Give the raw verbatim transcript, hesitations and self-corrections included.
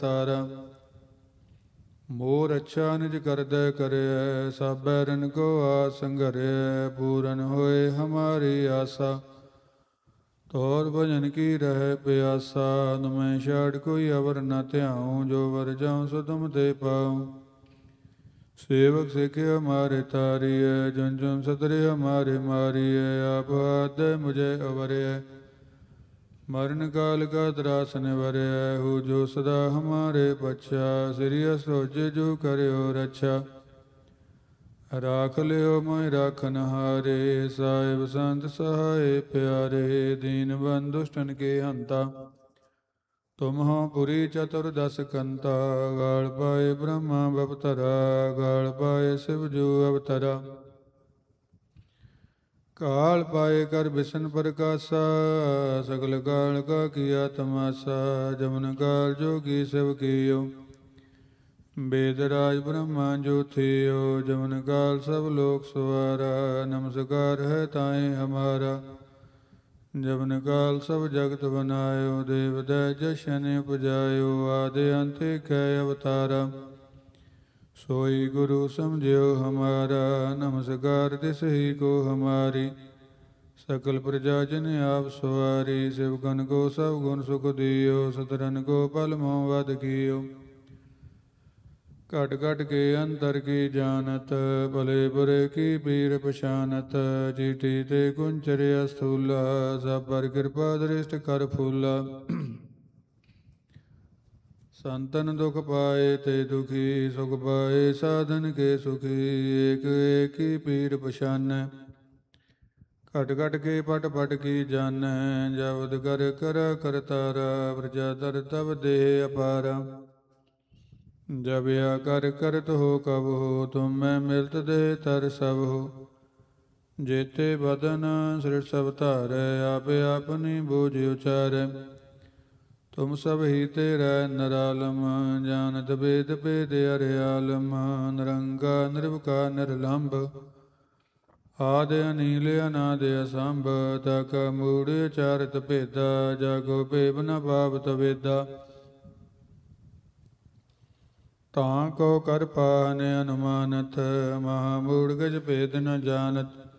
ਤਾਰਾ। ਮੋਰ ਅੱਛਾ ਨਿਜ ਕਰਦੈ ਕਰਿਐ, ਸਭ ਬੈਰਨ ਕੋ ਆਸ ਸੰਘਰਿਐ। ਪੂਰਨ ਹੋਏ ਹਮਾਰੀ ਆਸਾ, ਤੌਰ ਭਜਨ ਕੀ ਰਹਿ ਪਿਆਸਾ। ਤੁਮੈ ਛਾੜ ਕੋਈ ਅਵਰ ਨ ਧਿਆਉ, ਜੋ ਵਰ ਜਾਉ ਸੋ ਤੁਮ ਤੇ ਪਾਉ। ਸੇਵਕ ਸਿੱਖ ਹਮਾਰੇ ਤਾਰੀਐ, ਜੁਨ ਜੁਨ ਸਤਰੇ ਹਮਾਰੇ ਮਾਰੀਐ। ਆਪ ਆਦੈ ਮੁਝੇ ਅਵਰਿਐ, ਮਰਨ ਕਾਲ ਕਾ ਤਰਾਸ ਨਿਵਰਿਐ। ਹੂ ਜੋ ਸਦਾ ਹਮਾਰੇ ਪਛਾ, ਸ੍ਰੀ ਅਸੋਜੇ ਜੋ ਕਰਿਓ ਰਛਾ। ਰਾਖ ਲਿਓ ਮੈਂ ਰਾਖਨ ਹਾਰੇ, ਸਾਹਿਬ ਸੰਤ ਸਹਾਏ ਪਿਆਰੇ। ਦੀਨ ਬੰਦ ਦੁਸ਼ਟਨ ਕੇ ਹੰਤਾ, ਤੁਮ ਹੋ ਪੁਰੀ ਚਤੁਰ ਦਸ ਕੰਤਾ। ਗਾਲ ਪਾਏ ਬ੍ਰਹਮਾ ਬਪਤਰਾ, ਗਾਲ ਪਾਏ ਸਿਵ ਜੋ ਅਵਤਰਾ। ਕਾਲ ਪਾਏ ਕਰ ਬਿਸ਼ਨ ਪ੍ਰਕਾਸ਼ਾ, ਸਗਲ ਕਾਲ ਕਾ ਕੀਆ ਤਮਾਸਾ। ਜਮਨ ਕਾਲ ਜੋਗੀ ਸਿਵ ਕੀਓ, ਵੇਦ ਰਾਜ ਬ੍ਰਹਮਾ ਜੋ ਥਿਓ। ਜਮਨ ਕਾਲ ਸਭ ਲੋਕ ਸਵਾਰਾ, ਨਮਸਕਾਰ ਹੈ ਤਾਏ ਹਮਾਰਾ। ਜਮਨ ਕਾਲ ਸਭ ਜਗਤ ਬਨਾਇਓ, ਦੇਵ ਦੈ ਜਸ਼ਨ ਉਪਜਾਇਓ। ਆਦਿ ਅੰਤ ਕੈ ਅਵਤਾਰਾ, ਸੋਈ ਗੁਰੂ ਸਮਝਿਓ ਹਮਾਰਾ। ਨਮਸਕਾਰ ਤਿਸ ਹੀ ਕੋ ਹਮਾਰੀ, ਸਕਲ ਪ੍ਰਜਾ ਜਨ ਆਪ ਸਵਾਰੀ। ਸਿਵਕਨ ਕੋ ਸਭ ਗੁਣ ਸੁਖ ਦਿਓ, ਸਤਰਨ ਕੋ ਪਲ ਮੋਹ ਵਧ ਕੀਓ। ਘਟ ਘਟ ਕੇ ਅੰਤਰ ਕੀ ਜਾਨਤ, ਭਲੇ ਬੁਰੇ ਕੀ ਪੀਰ ਪਛਾਨਤ। ਚੀਠੀ ਤੇ ਕੁੰਚਰਿਆ ਸਥੂਲਾ, ਸਭ ਪਰ ਕਿਰਪਾ ਦ੍ਰਿਸ਼ਟ ਕਰ ਫੂਲਾ। ਸੰਤਨ ਦੁਖ ਪਾਏ ਤੇ ਦੁਖੀ, ਸੁਖ ਪਾਏ ਸਾਧਨ ਕੇ ਸੁਖੀ। ਏਕ ਏਕ ਹੀ ਪੀਰ ਪਛਾਨੈ, ਘਟ ਘਟ ਕੇ ਪਟ ਪਟ ਕੀ ਜਾਨੈ। ਜਬਦ ਕਰ ਕਰ ਕਰਤਾਰਾ, ਪ੍ਰਜਾ ਦਰ ਤਬ ਦੇਹ ਅਪਾਰਾ। ਜਬ ਆ ਕਰ ਕਰਤ ਹੋ ਕਬ ਹੋ, ਤੁਮ ਮੈਂ ਮਿਲਤ ਦੇ ਤਰ ਸਭ ਹੋ। ਜੇਤੇ ਬਦਨ ਸ੍ਰਿਸ਼ਟ ਸਭ ਧਾਰੈ, ਆਪੇ ਆਪਨੀ ਬੋਝ ਉਚਾਰੈ। ਤੁਮ ਸਭ ਹੀ ਤੇ ਰਹਿ ਨਰਾਲਮ, ਜਾਨਤ ਭੇਦ ਭੇਦ ਅਰਿਆਲਮ। ਨਿਰੰਗਾ ਨਿਰਵਕਾ ਨਿਰਲੰਭ, ਆਦਿ ਅਨੀਲ ਅਨਾਦਿ ਅਸੰਭ। ਤਕ ਮੂੜ ਚਾਰਤ ਭੇਦਾ, ਜਾਗੋ ਭੇਬ ਨ ਪਾਵਤ ਵੇਦਾ। ਤਾਂ ਕੋ ਕਰ ਪਾਹਨ ਅਨੁਮਾਨਤ, ਮਹਾ ਮੂੜ ਗਜ ਭੇਦ ਨ ਜਾਨਤ।